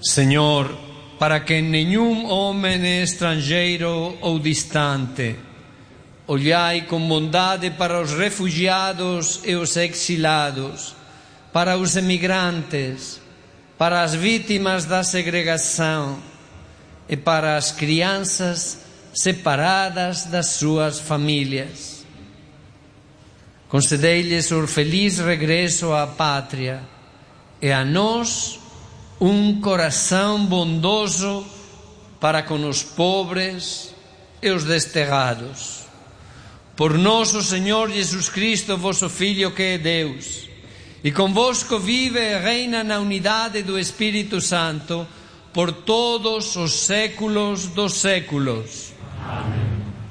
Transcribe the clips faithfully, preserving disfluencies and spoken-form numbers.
Senhor, para que nenhum homem estrangeiro ou distante, olhai com bondade para os refugiados e os exilados, para os emigrantes, para as vítimas da segregação e para as crianças separadas das suas famílias. Concedei-lhes o feliz regresso à pátria e a nós um coração bondoso para com os pobres e os desterrados. Por nosso Senhor Jesus Cristo, vosso Filho, que é Deus, e convosco vive e reina na unidade do Espírito Santo, por todos os séculos dos séculos. Amém.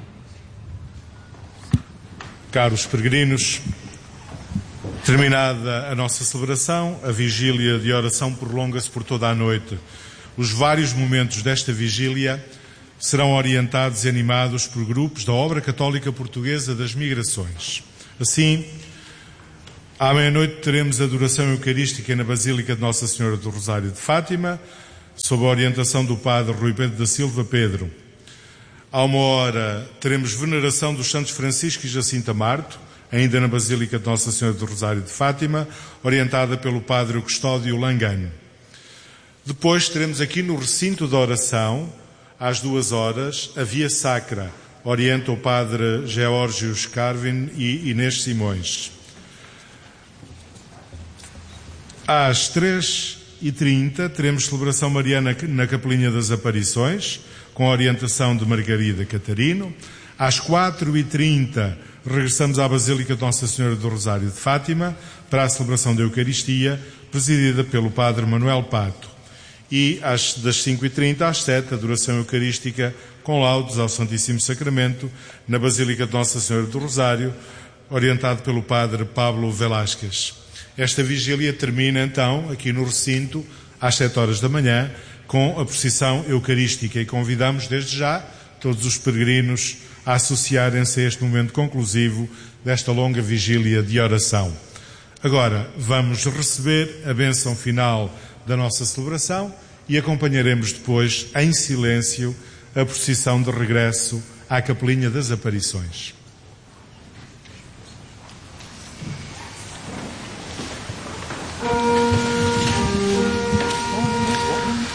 Caros peregrinos, terminada a nossa celebração, a vigília de oração prolonga-se por toda a noite. Os vários momentos desta vigília serão orientados e animados por grupos da Obra Católica Portuguesa das Migrações. Assim, à meia-noite teremos a adoração eucarística na Basílica de Nossa Senhora do Rosário de Fátima, sob a orientação do Padre Rui Pedro da Silva Pedro. À uma hora teremos veneração dos Santos Francisco e Jacinta Marto, ainda na Basílica de Nossa Senhora do Rosário de Fátima, orientada pelo Padre Custódio Langano. Depois teremos aqui no recinto da oração, às duas horas, a Via Sacra, orienta o Padre Geórgios Carvin e Inês Simões. Às três e trinta teremos celebração mariana na Capelinha das Aparições, com a orientação de Margarida Catarino. Às quatro e trinta regressamos à Basílica de Nossa Senhora do Rosário de Fátima para a celebração da Eucaristia, presidida pelo Padre Manuel Pato. E às, das cinco e trinta às sete, adoração eucarística com laudos ao Santíssimo Sacramento na Basílica de Nossa Senhora do Rosário, orientado pelo Padre Pablo Velásquez. Esta vigília termina então aqui no recinto às sete horas da manhã com a procissão eucarística e convidamos desde já todos os peregrinos a associarem-se a este momento conclusivo desta longa vigília de oração. Agora vamos receber a bênção final da nossa celebração e acompanharemos depois em silêncio a procissão de regresso à Capelinha das Aparições.